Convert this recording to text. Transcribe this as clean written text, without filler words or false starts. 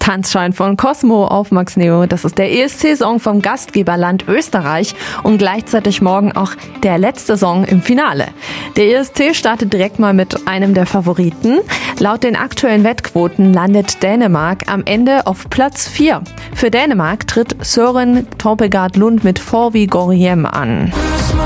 Tanzschein von Cosmo auf Max Neo. Das ist der ESC-Song vom Gastgeberland Österreich und gleichzeitig morgen auch der letzte Song im Finale. Der ESC startet direkt mal mit einem der Favoriten. Laut den aktuellen Wettquoten landet Dänemark am Ende auf Platz 4. Für Dänemark tritt Søren Torpegaard Lund mit For Vi Går Hjem an.